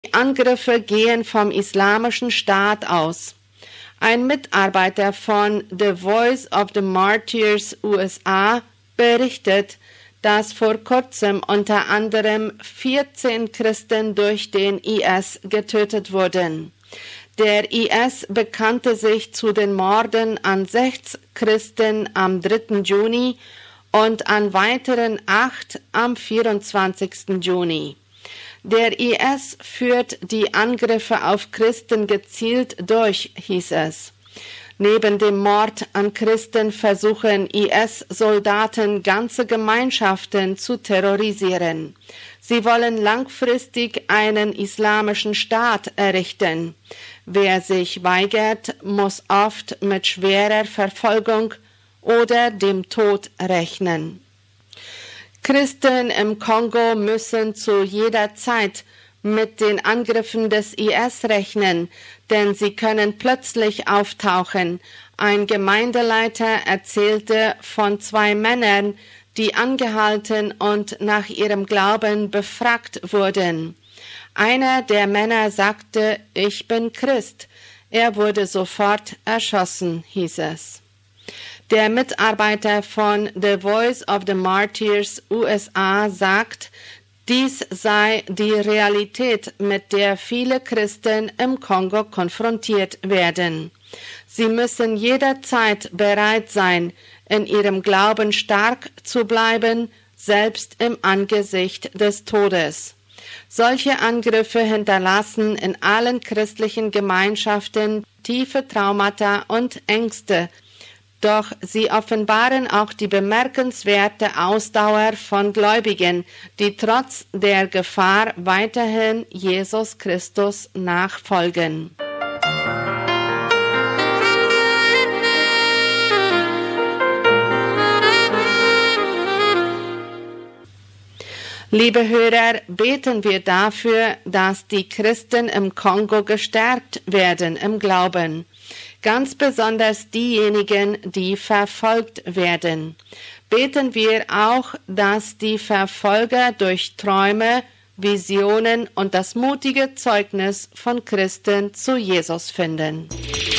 Die Angriffe gehen vom Islamischen Staat aus. Ein Mitarbeiter von The Voice of the Martyrs USA berichtet, dass vor kurzem unter anderem 14 Christen durch den IS getötet wurden. Der IS bekannte sich zu den Morden an 6 Christen am 3. Juni und an weiteren 8 am 24. Juni. Der IS führt die Angriffe auf Christen gezielt durch, hieß es. Neben dem Mord an Christen versuchen IS-Soldaten ganze Gemeinschaften zu terrorisieren. Sie wollen langfristig einen islamischen Staat errichten. Wer sich weigert, muss oft mit schwerer Verfolgung oder dem Tod rechnen. Christen im Kongo müssen zu jeder Zeit mit den Angriffen des IS rechnen, denn sie können plötzlich auftauchen. Ein Gemeindeleiter erzählte von 2 Männern, die angehalten und nach ihrem Glauben befragt wurden. Einer der Männer sagte, ich bin Christ. Er wurde sofort erschossen, hieß es. Der Mitarbeiter von The Voice of the Martyrs USA sagt, dies sei die Realität, mit der viele Christen im Kongo konfrontiert werden. Sie müssen jederzeit bereit sein, in ihrem Glauben stark zu bleiben, selbst im Angesicht des Todes. Solche Angriffe hinterlassen in allen christlichen Gemeinschaften tiefe Traumata und Ängste, doch sie offenbaren auch die bemerkenswerte Ausdauer von Gläubigen, die trotz der Gefahr weiterhin Jesus Christus nachfolgen. Liebe Hörer, beten wir dafür, dass die Christen im Kongo gestärkt werden im Glauben. Ganz besonders diejenigen, die verfolgt werden. Beten wir auch, dass die Verfolger durch Träume, Visionen und das mutige Zeugnis von Christen zu Jesus finden.